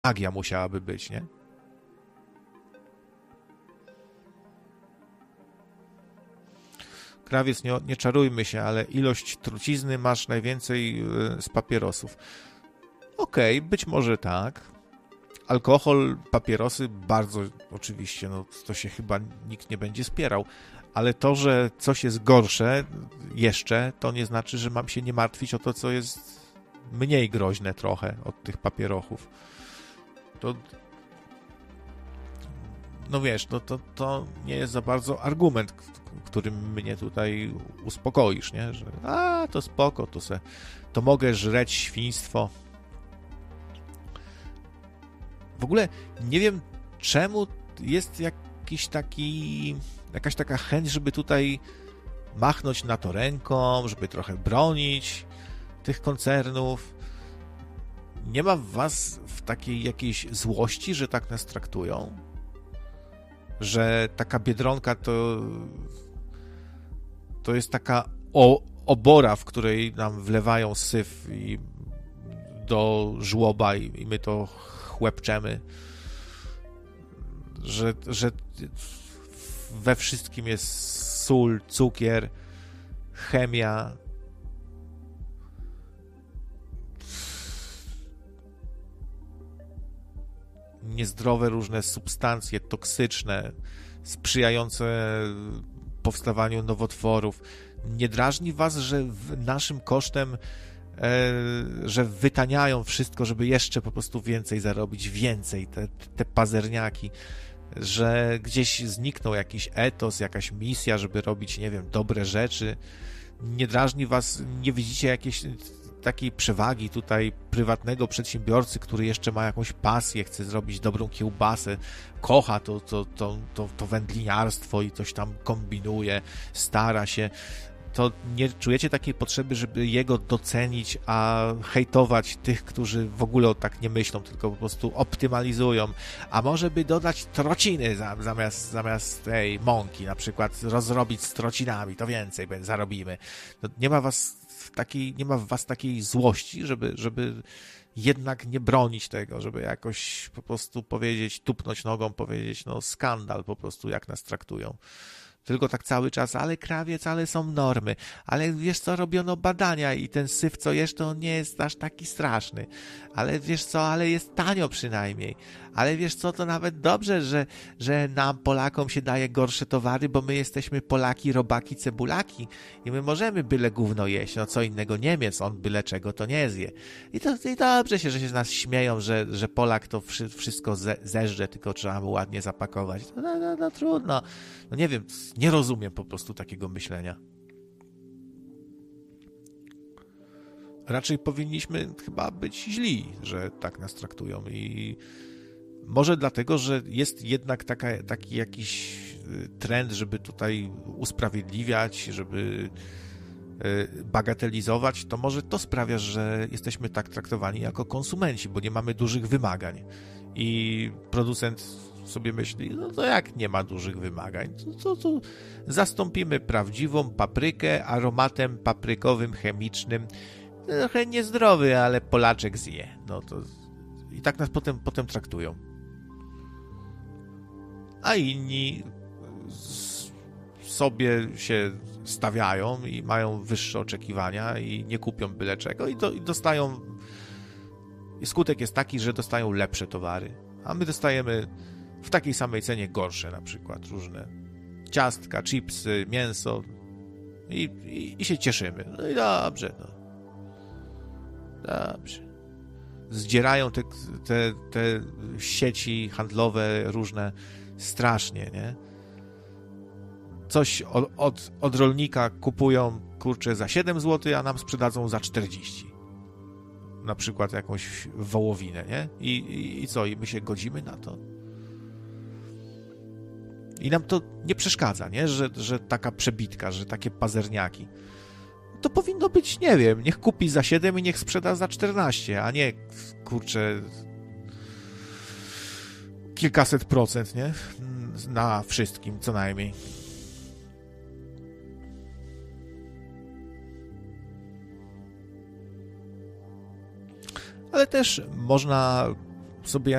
magia musiałaby być, nie? Krawiec, nie czarujmy się, ale ilość trucizny masz najwięcej z papierosów. Okej, być może tak. Alkohol, papierosy, bardzo oczywiście, no to się chyba nikt nie będzie spierał. Ale to, że coś jest gorsze jeszcze, to nie znaczy, że mam się nie martwić o to, co jest mniej groźne trochę od tych papierochów. To no wiesz, to nie jest za bardzo argument, którym mnie tutaj uspokoisz, nie? Że to spoko, to mogę żreć świństwo. W ogóle nie wiem, czemu jest jakaś taka chęć, żeby tutaj machnąć na to ręką, żeby trochę bronić tych koncernów. Nie ma w was w takiej jakiejś złości, że tak nas traktują? Że taka Biedronka to jest taka obora, w której nam wlewają syf do żłoba i my to chłepczemy, że we wszystkim jest sól, cukier, chemia. Niezdrowe różne substancje toksyczne, sprzyjające powstawaniu nowotworów. Nie drażni was, że naszym kosztem, że wytaniają wszystko, żeby jeszcze po prostu więcej zarobić, więcej, te pazerniaki, że gdzieś zniknął jakiś etos, jakaś misja, żeby robić, nie wiem, dobre rzeczy. Nie drażni was, nie widzicie jakiejś takiej przewagi tutaj prywatnego przedsiębiorcy, który jeszcze ma jakąś pasję, chce zrobić dobrą kiełbasę, kocha to wędliniarstwo i coś tam kombinuje, stara się. To nie czujecie takiej potrzeby, żeby jego docenić, a hejtować tych, którzy w ogóle tak nie myślą, tylko po prostu optymalizują. A może by dodać trociny zamiast tej mąki, na przykład rozrobić z trocinami, to więcej zarobimy. No, nie ma w was takiej złości, żeby jednak nie bronić tego, żeby jakoś po prostu powiedzieć, tupnąć nogą, powiedzieć, no skandal po prostu, jak nas traktują. Tylko tak cały czas, ale krawiec, ale są normy, ale wiesz co, robiono badania i ten syf, co jesz, to on nie jest aż taki straszny, ale wiesz co, ale jest tanio przynajmniej, ale wiesz co, to nawet dobrze, że nam Polakom się daje gorsze towary, bo my jesteśmy Polaki, robaki, cebulaki i my możemy byle gówno jeść, no co innego Niemiec, on byle czego to nie zje. I dobrze się, że się z nas śmieją, że Polak to wszystko zeżre, tylko trzeba mu ładnie zapakować. No trudno. No nie wiem, nie rozumiem po prostu takiego myślenia. Raczej powinniśmy chyba być źli, że tak nas traktują i może dlatego, że jest jednak taki jakiś trend, żeby tutaj usprawiedliwiać, żeby bagatelizować, to może to sprawia, że jesteśmy tak traktowani jako konsumenci, bo nie mamy dużych wymagań i producent sobie myśli, no to jak nie ma dużych wymagań, to zastąpimy prawdziwą paprykę aromatem paprykowym, chemicznym, trochę niezdrowy, ale Polaczek zje. No to i tak nas potem traktują. A inni sobie się stawiają i mają wyższe oczekiwania i nie kupią byle czego i dostają, i skutek jest taki, że dostają lepsze towary, a my dostajemy w takiej samej cenie gorsze, na przykład różne ciastka, chipsy, mięso i się cieszymy. No i dobrze, no. Dobrze. Zdzierają te sieci handlowe różne strasznie, nie? Coś od rolnika kupują, kurczę, za 7 zł, a nam sprzedadzą za 40. Na przykład jakąś wołowinę, nie? I co? I my się godzimy na to? I nam to nie przeszkadza, nie? Że taka przebitka, że takie pazerniaki. To powinno być, nie wiem, niech kupi za 7 i niech sprzeda za 14, a nie, kurczę, kilkaset procent, nie? Na wszystkim, co najmniej. Ale też można sobie